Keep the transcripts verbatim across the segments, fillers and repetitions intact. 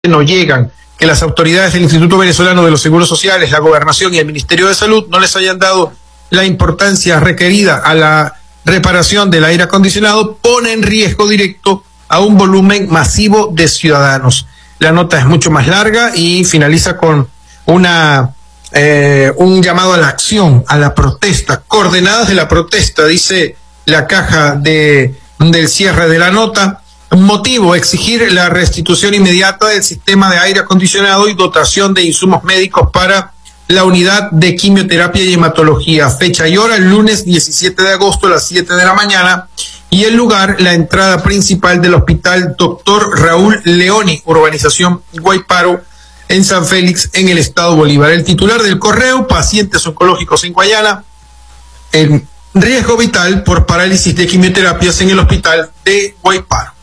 no llegan, que las autoridades del Instituto Venezolano de los Seguros Sociales, la Gobernación y el Ministerio de Salud no les hayan dado la importancia requerida a la reparación del aire acondicionado, pone en riesgo directo a un volumen masivo de ciudadanos. La nota es mucho más larga y finaliza con una eh, un llamado a la acción, a la protesta, coordenadas de la protesta, dice la caja de del cierre de la nota. Motivo: exigir la restitución inmediata del sistema de aire acondicionado y dotación de insumos médicos para la unidad de quimioterapia y hematología. Fecha y hora: el lunes diecisiete de agosto a las siete de la mañana. Y el lugar: la entrada principal del hospital Doctor Raúl Leoni, urbanización Guayparo, en San Félix, en el estado Bolívar. El titular del correo: pacientes oncológicos en Guayana en riesgo vital por parálisis de quimioterapias en el hospital de Guayparo.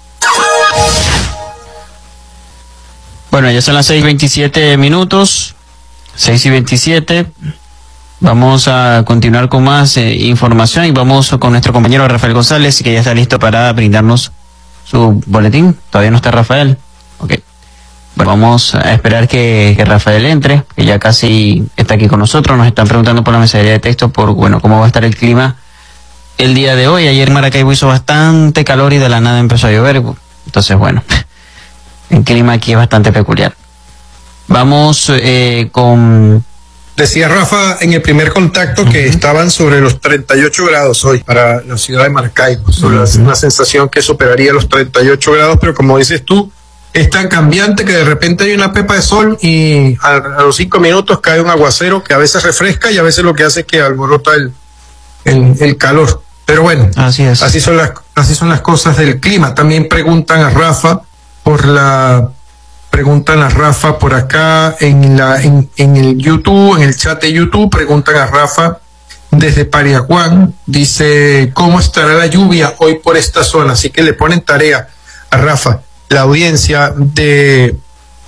Bueno, ya son las seis y veintisiete minutos, seis y veintisiete. Vamos a continuar con más eh, información y vamos con nuestro compañero Rafael González, que ya está listo para brindarnos su boletín. Todavía no está Rafael. Ok. Bueno, vamos a esperar que, que Rafael entre, que ya casi está aquí con nosotros. Nos están preguntando por la mensajería de texto por, bueno, cómo va a estar el clima el día de hoy. Ayer en Maracaibo hizo bastante calor y de la nada empezó a llover. Entonces, bueno, el clima aquí es bastante peculiar. Vamos eh, con... Decía Rafa en el primer contacto que uh-huh. estaban sobre los treinta y ocho grados hoy para la ciudad de Maracaibo. Sobre uh-huh. una sensación que superaría los treinta y ocho grados, pero como dices tú, es tan cambiante que de repente hay una pepa de sol y a, a los cinco minutos cae un aguacero que a veces refresca y a veces lo que hace es que alborota el, el, el calor. Pero bueno, así es. Así son las, así son las cosas del clima. También preguntan a Rafa por la... Preguntan a Rafa por acá en la en, en el YouTube, en el chat de YouTube, preguntan a Rafa desde Pariaguán, dice, ¿cómo estará la lluvia hoy por esta zona? Así que le ponen tarea a Rafa. La audiencia de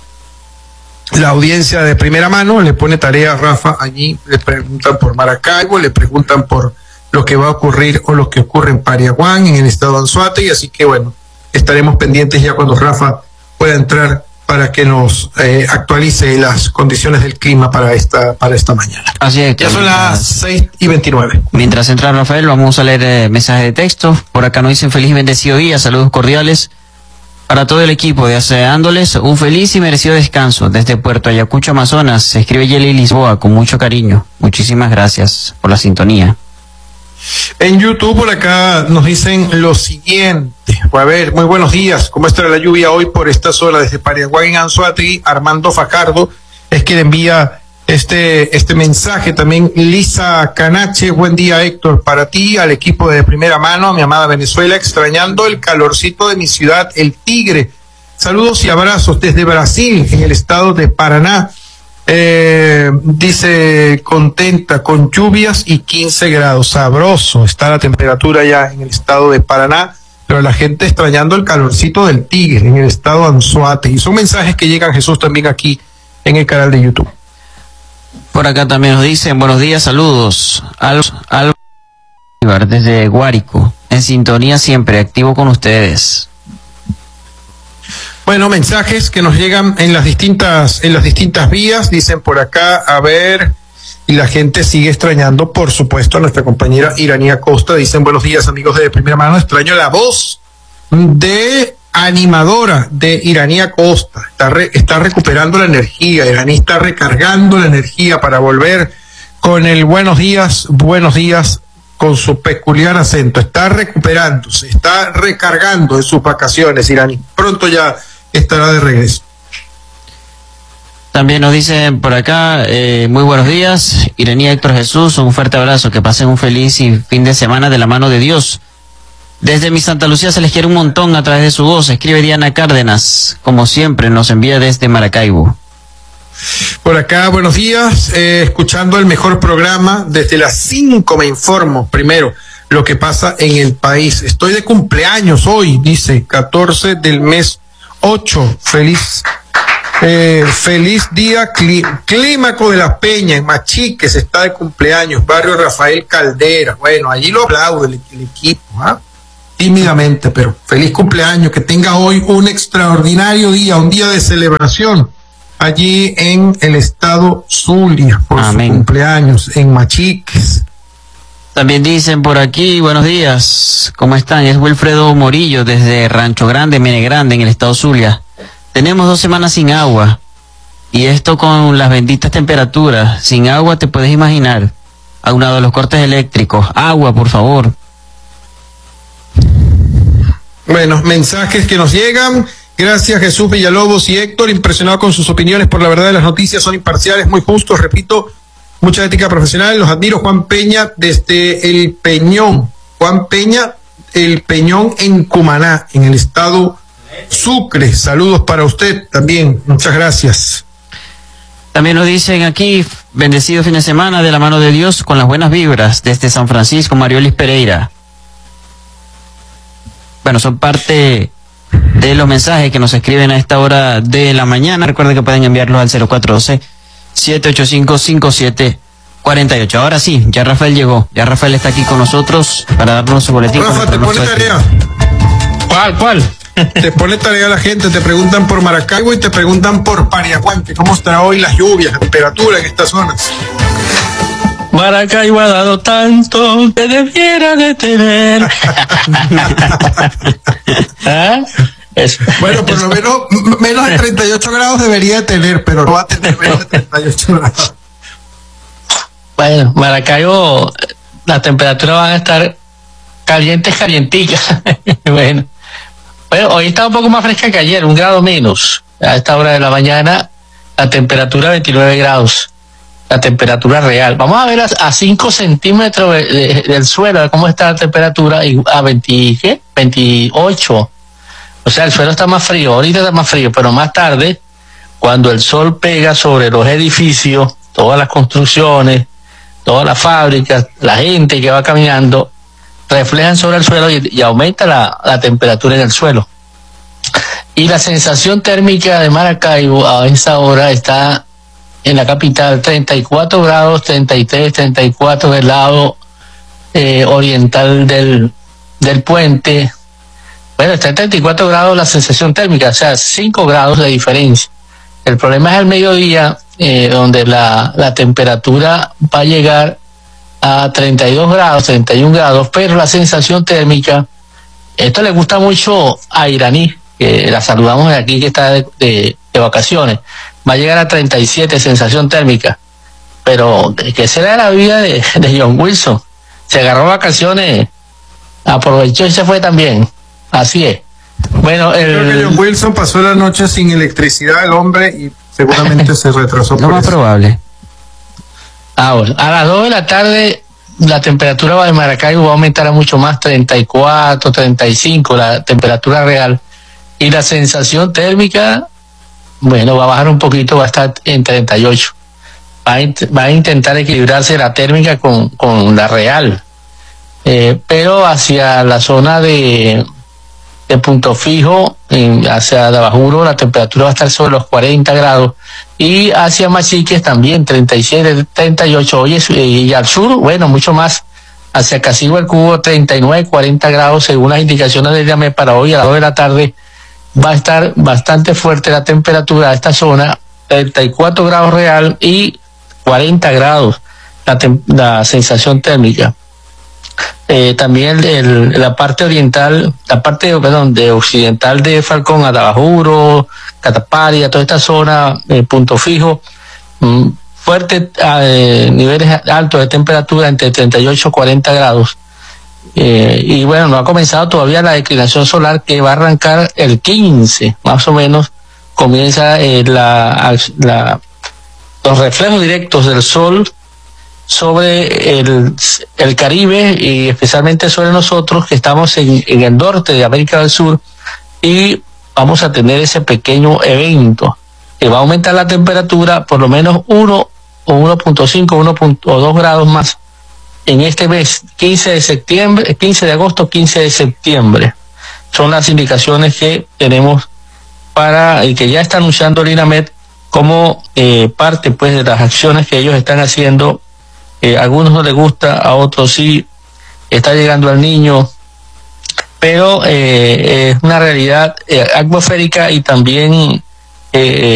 la audiencia de primera mano le pone tarea a Rafa allí, le preguntan por Maracaibo, le preguntan por lo que va a ocurrir o lo que ocurre en Pariaguán, en el estado de Anzoátegui, así que bueno, estaremos pendientes ya cuando Rafa pueda entrar para que nos eh, actualice las condiciones del clima para esta para esta mañana. Así es. Ya son las seis y veintinueve. Mientras entra Rafael, vamos a leer eh, mensajes de texto. Por acá nos dicen feliz y bendecido día, saludos cordiales para todo el equipo, deseándoles un feliz y merecido descanso desde Puerto Ayacucho, Amazonas. Se escribe Yeli Lisboa con mucho cariño. Muchísimas gracias por la sintonía. En YouTube por acá nos dicen lo siguiente. A ver, muy buenos días. ¿Cómo estará la lluvia hoy por esta zona desde Pariaguán en Anzoátegui? Armando Fajardo es quien envía este este mensaje. También Lisa Canache, buen día Héctor, para ti, al equipo de primera mano, a mi amada Venezuela, extrañando el calorcito de mi ciudad, El Tigre. Saludos y abrazos desde Brasil, en el estado de Paraná. Eh, dice, contenta con lluvias y quince grados, sabroso está la temperatura ya en el estado de Paraná, pero la gente extrañando el calorcito del Tigre en el estado de Anzoátegui. Y son mensajes que llegan, Jesús, también aquí en el canal de YouTube. Por acá también nos dicen buenos días, saludos al, al desde Guárico, en sintonía siempre, activo con ustedes. Bueno, mensajes que nos llegan en las distintas en las distintas vías, dicen por acá, a ver, y la gente sigue extrañando, por supuesto, a nuestra compañera Iranía Costa. Dicen buenos días, amigos de primera mano, extraño la voz de animadora de Iranía Costa. Está, re, está recuperando la energía, Iraní está recargando la energía para volver con el buenos días, buenos días, con su peculiar acento. Está recuperándose, está recargando en sus vacaciones, Iraní. Pronto ya estará de regreso. También nos dicen por acá, eh, muy buenos días, Iranía, Héctor, Jesús, un fuerte abrazo, que pasen un feliz y fin de semana de la mano de Dios. Desde mi Santa Lucía se les quiere un montón a través de su voz, escribe Diana Cárdenas, como siempre nos envía desde Maracaibo. Por acá, buenos días, eh, escuchando el mejor programa, desde las cinco me informo, primero, lo que pasa en el país. Estoy de cumpleaños hoy, dice, catorce del mes ocho, feliz eh, feliz día, clí, Clímaco de la Peña, en Machiques, está de cumpleaños, barrio Rafael Caldera. Bueno, allí lo aplaudo el, el equipo, ¿ah? tímidamente, pero feliz cumpleaños, que tenga hoy un extraordinario día, un día de celebración allí en el estado Zulia por Amén. Su cumpleaños, en Machiques. También dicen por aquí, buenos días, ¿cómo están? Es Wilfredo Morillo desde Rancho Grande, Mene Grande, en el estado Zulia. Tenemos dos semanas sin agua y esto con las benditas temperaturas. Sin agua te puedes imaginar, aunado a los cortes eléctricos. Agua, por favor. Bueno, mensajes que nos llegan. Gracias, Jesús Villalobos y Héctor, impresionado con sus opiniones. Por la verdad de las noticias, son imparciales, muy justos, repito, mucha ética profesional, los admiro. Juan Peña desde El Peñón, Juan Peña, El Peñón en Cumaná, en el estado Sucre. Saludos para usted también, muchas gracias. También nos dicen aquí, bendecido fin de semana de la mano de Dios con las buenas vibras desde San Francisco, Mariolis Pereira. Bueno, son parte de los mensajes que nos escriben a esta hora de la mañana. Recuerden que pueden enviarlos al cero cuatro uno dos, siete ocho cinco, cinco siete cuatro ocho. Ahora sí, ya Rafael llegó. Ya Rafael está aquí con nosotros para darnos su boletín. Rafa, te pone tarea. ¿Cuál, cuál? Te pone tarea la gente, te preguntan por Maracaibo y te preguntan por Pariahuanque. ¿Cómo estará hoy las lluvias, la temperatura en estas zonas? Maracaibo ha dado tanto que debiera de tener. ¿Ah? Es, bueno, por lo menos menos de treinta y ocho grados debería tener, pero no va a tener menos de treinta y ocho grados. Bueno, Maracaibo, las temperaturas van a estar calientes, calienticas. bueno. bueno, hoy está un poco más fresca que ayer, un grado menos. A esta hora de la mañana, la temperatura veintinueve grados. La temperatura real. Vamos a ver a, a cinco centímetros de, de, del suelo, a ver cómo está la temperatura, y a veinte, ¿qué? veintiocho. O sea, el suelo está más frío, ahorita está más frío, pero más tarde, cuando el sol pega sobre los edificios, todas las construcciones, todas las fábricas, la gente que va caminando, reflejan sobre el suelo y, y aumenta la, la temperatura en el suelo. Y la sensación térmica de Maracaibo a esta hora está en la capital, treinta y cuatro grados, treinta y tres, treinta y cuatro del lado eh, oriental del, del puente. Bueno, está en treinta y cuatro grados la sensación térmica, o sea, cinco grados de diferencia. El problema es el mediodía, eh, donde la, la temperatura va a llegar a treinta y dos grados, treinta y un grados, pero la sensación térmica, esto le gusta mucho a Iraní, que la saludamos de aquí, que está de, de, de vacaciones, va a llegar a treinta y siete sensación térmica. Pero, ¿qué será la vida de, de John Wilson? Se agarró vacaciones, aprovechó y se fue también. Así es. Bueno, el... Creo que John Wilson pasó la noche sin electricidad, el hombre, y seguramente se retrasó. Lo más probable. Ah, bueno. A las dos de la tarde, la temperatura de Maracaibo va a aumentar a mucho más, treinta y cuatro, treinta y cinco, la temperatura real. Y la sensación térmica, bueno, va a bajar un poquito, va a estar en treinta y ocho. Va a, int- va a intentar equilibrarse la térmica con, con la real. Eh, pero hacia la zona de, de Punto Fijo, en, hacia Dabajuro, la temperatura va a estar sobre los cuarenta grados. Y hacia Machiques también, treinta y siete, treinta y ocho. Oye, y al sur, bueno, mucho más. Hacia Casigua el Cubo, treinta y nueve, cuarenta grados, según las indicaciones del IAME para hoy a las dos de la tarde. Va a estar bastante fuerte la temperatura de esta zona, treinta y cuatro grados real y cuarenta grados la, tem- la sensación térmica. Eh, también el, la parte oriental, la parte, perdón, de occidental de Falcón, Atabajuro, Cataparia, toda esta zona, eh, Punto Fijo, mmm, fuertes eh, niveles altos de temperatura entre treinta y ocho y cuarenta grados. Eh, y bueno, no ha comenzado todavía la declinación solar, que va a arrancar el quince, más o menos. Comienza eh, la, la, los reflejos directos del sol sobre el, el Caribe y especialmente sobre nosotros, que estamos en, en el norte de América del Sur, y vamos a tener ese pequeño evento que va a aumentar la temperatura por lo menos uno o uno punto cinco, uno punto dos grados más en este mes, quince de septiembre, quince de agosto, quince de septiembre. Son las indicaciones que tenemos para, y que ya está anunciando el INAMED como eh, parte pues de las acciones que ellos están haciendo. Eh, a algunos no les gusta, a otros sí. Está llegando al niño, pero eh, es una realidad eh, atmosférica y también eh,